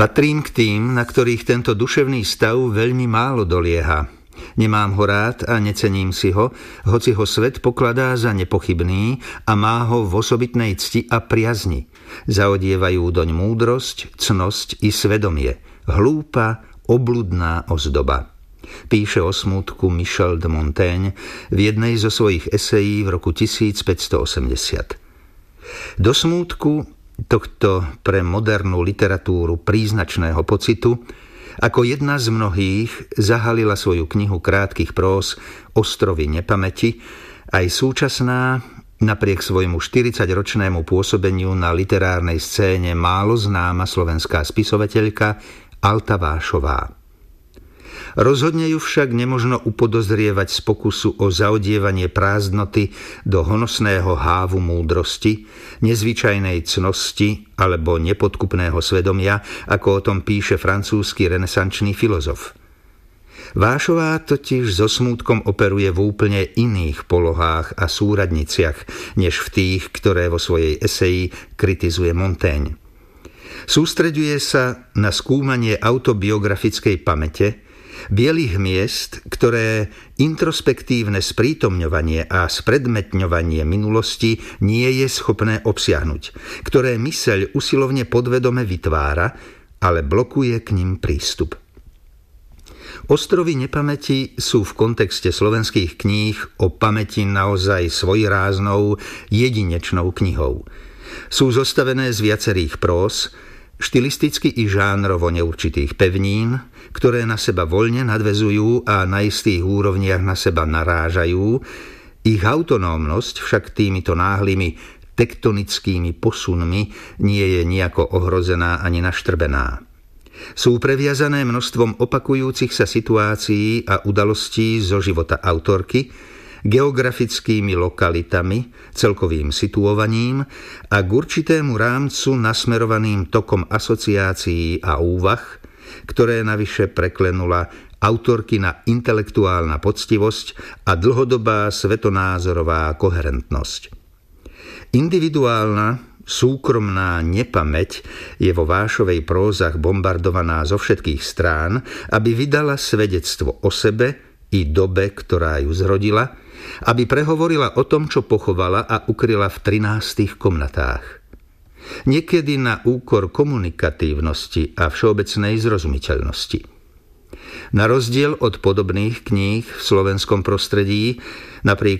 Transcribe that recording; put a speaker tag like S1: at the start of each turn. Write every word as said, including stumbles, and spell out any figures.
S1: Patrím k tým, na ktorých tento duševný stav veľmi málo dolieha. Nemám ho rád a necením si ho, hoci ho svet pokladá za nepochybný a má ho v osobitnej cti a priazni. Zaodievajú doň múdrosť, cnosť i svedomie. Hlúpa, obludná ozdoba. Píše o smútku Michel de Montaigne v jednej zo svojich esejí v roku tisícpäťstoosemdesiat. Do smútku tohto pre modernú literatúru príznačného pocitu ako jedna z mnohých zahalila svoju knihu krátkych prós Ostrovy nepamäti aj súčasná, napriek svojmu štyridsaťročnému pôsobeniu na literárnej scéne málo známa slovenská spisovateľka Alta Vášová. Rozhodne ju však nemožno upodozrievať z pokusu o zaodievanie prázdnoty do honosného hávu múdrosti, nezvyčajnej cnosti alebo nepodkupného svedomia, ako o tom píše francúzsky renesančný filozof. Vášová totiž so smútkom operuje v úplne iných polohách a súradniciach, než v tých, ktoré vo svojej eseji kritizuje Montaigne. Sústreďuje sa na skúmanie autobiografickej pamäte, bielých miest, ktoré introspektívne sprítomňovanie a spredmetňovanie minulosti nie je schopné obsiahnuť, ktoré myseľ usilovne podvedome vytvára, ale blokuje k nim prístup. Ostrovy nepamäti sú v kontexte slovenských kníh o pamäti naozaj svojráznou, jedinečnou knihou. Sú zostavené z viacerých prós, štilisticky i žánrovo neurčitých pevnín, ktoré na seba voľne nadväzujú a na istých úrovniach na seba narážajú. Ich autonómnosť však týmito náhlymi tektonickými posunmi nie je nejako ohrozená ani naštrbená. Sú previazané množstvom opakujúcich sa situácií a udalostí zo života autorky, geografickými lokalitami, celkovým situovaním a k určitému rámcu nasmerovaným tokom asociácií a úvah, ktoré navyše preklenula autorkina intelektuálna poctivosť a dlhodobá svetonázorová koherentnosť. Individuálna, súkromná nepamäť je vo Vášovej prózach bombardovaná zo všetkých strán, aby vydala svedectvo o sebe i dobe, ktorá ju zrodila, aby prehovorila o tom, čo pochovala a ukryla v trinástich komnatách. Niekedy na úkor komunikatívnosti a všeobecnej zrozumiteľnosti. Na rozdiel od podobných kníh v slovenskom prostredí, napríklad